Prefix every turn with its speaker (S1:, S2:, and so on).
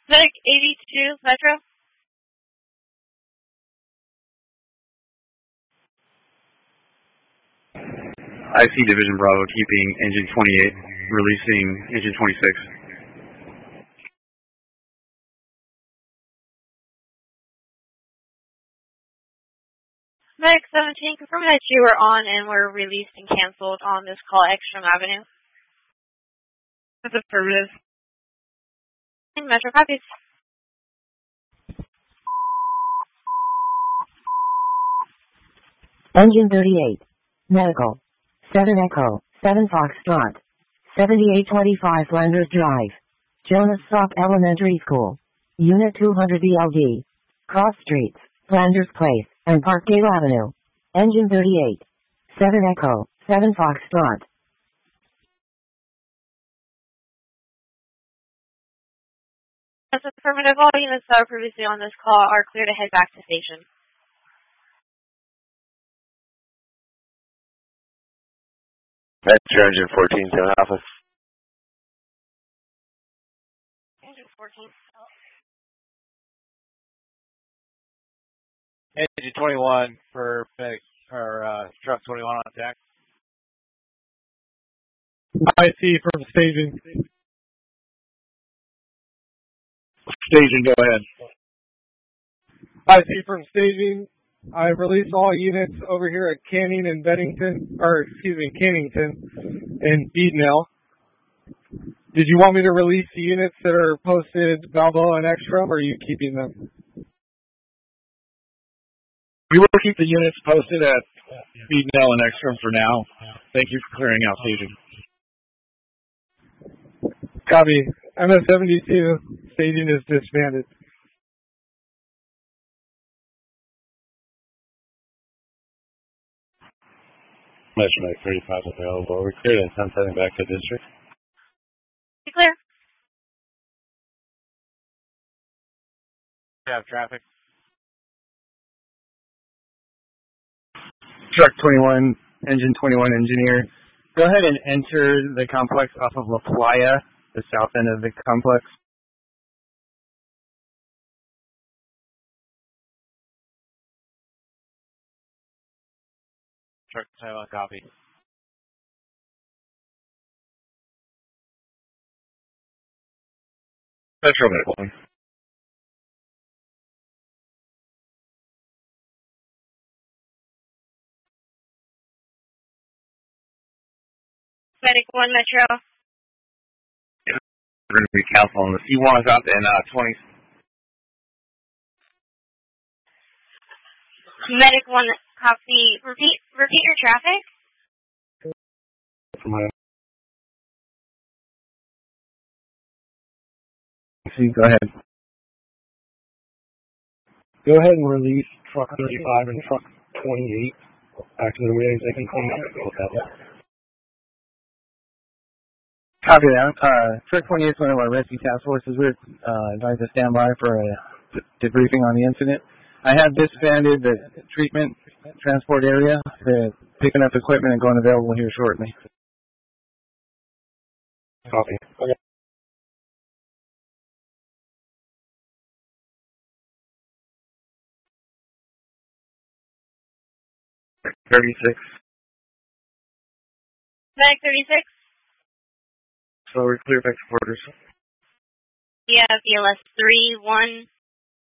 S1: Medic 82, Metro.
S2: I see Division Bravo keeping engine 28, releasing engine 26.
S1: Medic 17, confirm that you were on and were released and canceled on this call, Ekstrom Avenue. That's affirmative. Metro copies.
S3: Engine 38. Medical. 7 Echo, 7 Foxtrot. 7825 Flanders Drive. Jonas Salk Elementary School. Unit 200 BLD. Cross Streets, Flanders Place, and Parkdale Avenue. Engine 38. 7 Echo, 7 Foxtrot.
S1: That's affirmative. All units that were previously on this call are clear to head back to station.
S4: Metro Engine 14, 7 Alpha.
S1: Engine 14.
S5: Engine 21 for truck 21 on attack.
S6: IC from staging.
S4: Staging, go ahead.
S6: IC from staging. I released all units over here at Canning and Cannington and Beadnell. Did you want me to release the units that are posted Balboa and Ekstrom, or are you keeping them?
S4: We will keep the units posted at Beadnell and Ekstrom for now. Thank you for clearing out staging.
S6: Copy. MS-72, staging is disbanded.
S4: Metro 35 available. We're cleared and 10 heading back to district.
S1: Be clear.
S5: Have traffic.
S2: Truck 21, engine 21 engineer. Go ahead and enter the complex off of La Playa, the south end of the complex.
S5: Truck 21 copy.
S4: Metro Medic 1.
S1: Medic 1, Metro.
S2: We're going to be canceling the C1s out in 20.
S1: Medic 1, copy. Repeat your traffic.
S2: Go ahead.
S4: Go ahead and release truck 35 and truck 28. Actually, we ain't taking contact.
S2: Copy that. Truck 28 is one of our rescue task forces. We're advised to stand by for a debriefing on the incident. I have disbanded the treatment transport area. They're picking up equipment and going available here shortly.
S4: Copy. Okay.
S1: Medic 36.
S2: So we're clear back to quarters.
S1: Yeah, BLS 3-1.